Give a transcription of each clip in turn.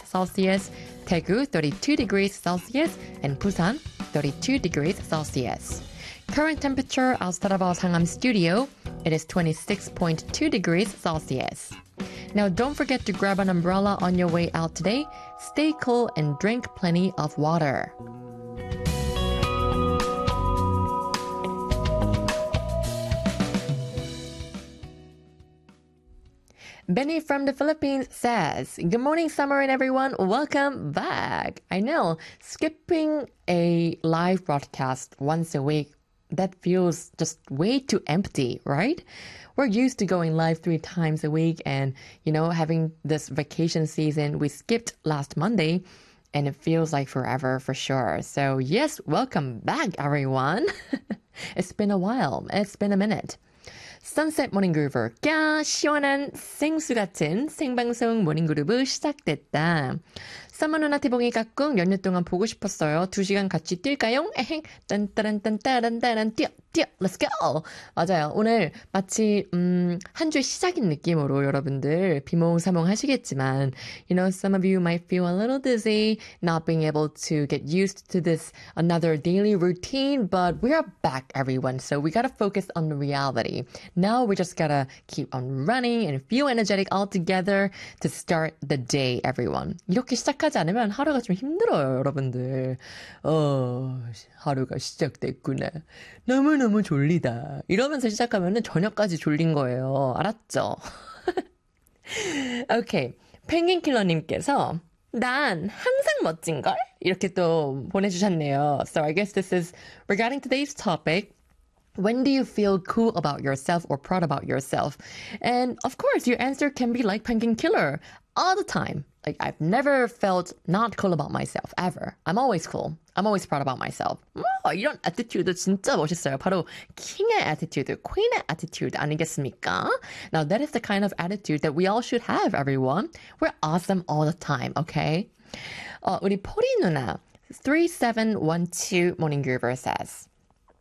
Celsius, Daegu 32 degrees Celsius, and Busan 32 degrees Celsius. Current temperature outside of our Sangam studio, it is 26.2 degrees Celsius. Now don't forget to grab an umbrella on your way out today. Stay cool and drink plenty of water. Benny from the Philippines says, Good morning, Summer and everyone. Welcome back. I know, skipping a live broadcast once a week, that feels just way too empty, right? We're used to going live 3 times a week and, having this vacation season. We skipped last Monday and it feels like forever for sure. So yes, welcome back, everyone. It's been a while. It's been a minute. Sunset Morning Groover, 꺄 시원한 생수 같은 생방송 모닝그루브 시작됐다. 썸머 누나 태봉이 깍꿍 연휴 동안 보고 싶었어요. 2시간 같이 뛸까요? 에행 딴따란딴따란따란 뛰어 Let's go! 맞아요. 오늘 마치 한 주의 시작인 느낌으로 여러분들 비몽사몽 하시겠지만 some of you might feel a little dizzy, not being able to get used to this another daily routine, but we are back, everyone. So we gotta focus on the reality. Now we just gotta keep on running and feel energetic all together to start the day, everyone. 이렇게 시작하지 않으면 하루가 좀 힘들어요, 여러분들. 하루가 시작됐구나. 너무너무 졸리다. 이러면서 시작하면은 저녁까지 졸린 거예요. 알았죠? 오케이. 펭귄킬러님께서 난 항상 멋진걸? 이렇게 또 보내주셨네요. So I guess this is regarding today's topic. When do you feel cool about yourself or proud about yourself? And of course, your answer can be like Penguin Killer all the time. Like, I've never felt not cool about myself, ever. I'm always cool. I'm always proud about myself. 이런 attitude 진짜 멋있어요. 바로 킹의 attitude, queen의 attitude 아니겠습니까? Now, that is the kind of attitude that we all should have, everyone. We're awesome all the time, okay? 우리 포리 누나, 3712 Morning Groover says,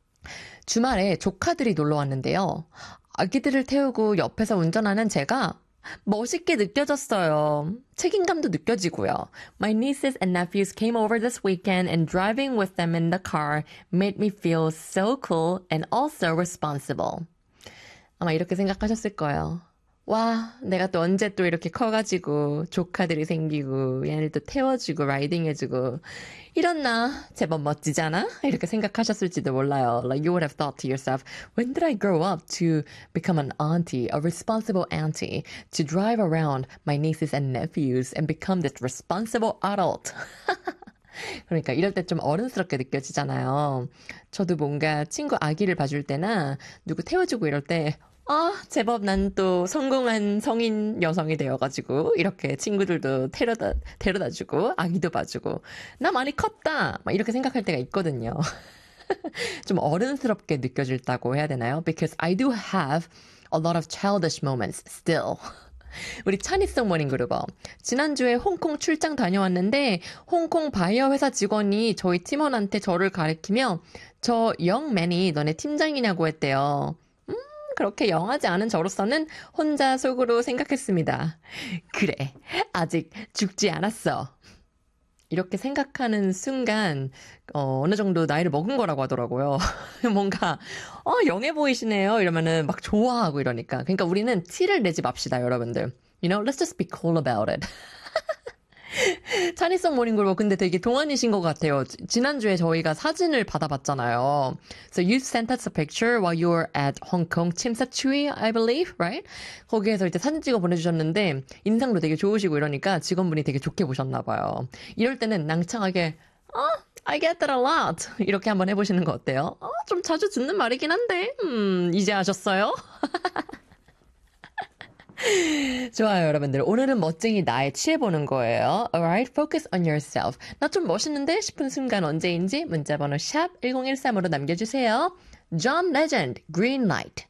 주말에 조카들이 놀러 왔는데요. 아기들을 태우고 옆에서 운전하는 제가 멋있게 느껴졌어요. 책임감도 느껴지고요. My nieces and nephews came over this weekend and driving with them in the car made me feel so cool and also responsible. 아마 이렇게 생각하셨을 거예요. 와, 내가 또 언제 또 이렇게 커가지고 조카들이 생기고 얘네들 또 태워주고 라이딩해주고 이랬나? 제법 멋지잖아? 이렇게 생각하셨을지도 몰라요. Like you would have thought to yourself, when did I grow up to become an auntie, a responsible auntie, to drive around my nieces and nephews and become this responsible adult? 그러니까 이럴 때 좀 어른스럽게 느껴지잖아요. 저도 뭔가 친구 아기를 봐줄 때나 누구 태워주고 이럴 때 제법 난 또 성공한 성인 여성이 되어가지고 이렇게 친구들도 데려다주고 아기도 봐주고 나 많이 컸다 막 이렇게 생각할 때가 있거든요. 좀 어른스럽게 느껴질다고 해야 되나요? Because I do have a lot of childish moments still. 우리 차니송 모닝그루버 지난주에 홍콩 출장 다녀왔는데 홍콩 바이어 회사 직원이 저희 팀원한테 저를 가리키며 저 영맨이 너네 팀장이냐고 했대요. 그렇게 영하지 않은 저로서는 혼자 속으로 생각했습니다. 그래, 아직 죽지 않았어. 이렇게 생각하는 순간 어느 정도 나이를 먹은 거라고 하더라고요. 뭔가 영해 보이시네요. 이러면은 막 좋아하고 이러니까. 그러니까 우리는 티를 내지 맙시다, 여러분들. Let's just be cool about it. 차니송 모닝글보 근데 되게 동안이신 것 같아요. 지난주에 저희가 사진을 받아봤잖아요. So you sent us a picture while you were at Hong Kong 침사추이, I believe, right? 거기에서 이제 사진 찍어 보내주셨는데 인상도 되게 좋으시고 이러니까 직원분이 되게 좋게 보셨나 봐요. 이럴 때는 낭창하게 I get that a lot. 이렇게 한번 해보시는 거 어때요? 좀 자주 듣는 말이긴 한데 이제 아셨어요? 좋아요, 여러분들. 오늘은 멋쟁이 나에 취해보는 거예요. Alright, focus on yourself. 나 좀 멋있는데 싶은 순간 언제인지 문자번호 샵 1013으로 남겨주세요. John Legend, Green Light.